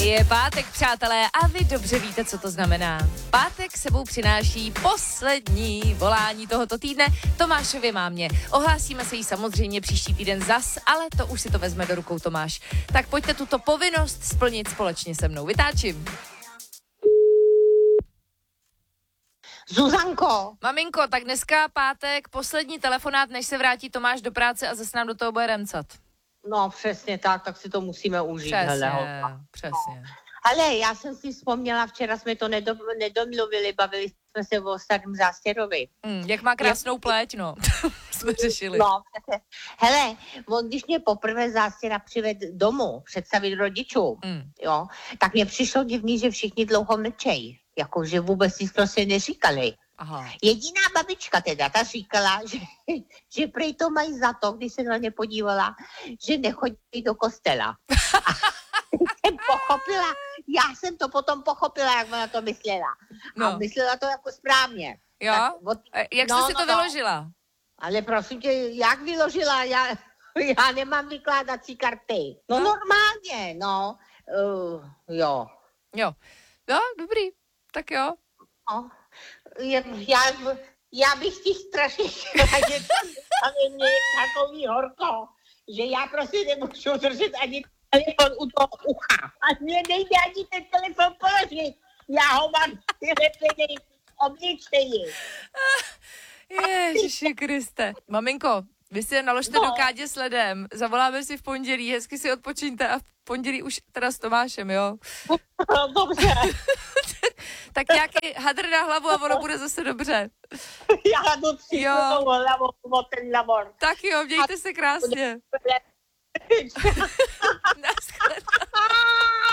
Je pátek, přátelé, a vy dobře víte, co to znamená. Pátek sebou přináší poslední volání tohoto týdne Tomášově mámě. Ohlásíme se jí samozřejmě příští týden zas, ale to už si to vezme do rukou Tomáš. Tak pojďte tuto povinnost splnit společně se mnou. Vytáčím. Zuzanko. Maminko, tak dneska pátek, poslední telefonát, než se vrátí Tomáš do práce a zase nám do toho bude remcat. No přesně tak si to musíme užít. Přesně. Ale já jsem si vzpomněla, včera jsme to nedomluvili, bavili jsme se o starém Zástěrovi. Jak má krásnou pleť, no. Jsme řešili. No, hele, on když mě poprvé Zástěra přivedl domů, představit rodičům, jo, tak mě přišlo divný, že všichni dlouho mlčejí. Jakože vůbec nic prostě neříkali. Aha. Jediná babička teda, ta říkala, že prej to mají za to, když se na ně podívala, že nechodí do kostela. Já jsem to potom pochopila, jak ona to myslela. No. A myslela to jako správně. Jo? Jak jste si to vyložila? Ale prosím tě, jak vyložila? Já nemám vykládací karty. No normálně, no. Jo. Jo. No, dobrý. Tak jo. No. Já bych ti strašně chtěla, že tam je mě takový horko, že já prostě nemůžu držet ani telefon u toho ucha. A mě nejde ani ten telefon položit. Já ho mám vylepený obličeji. Ježiši Kriste. Maminko, vy si je naložte do kádě s ledem, zavoláme si v pondělí, hezky si odpočiňte a v pondělí už teda s Tomášem, jo? Dobře. Tak nějaký hadr na hlavu a ono bude zase dobře. Já jdu přijdu hlavu o ten labor. Tak jo, mějte se krásně. Naschledanou.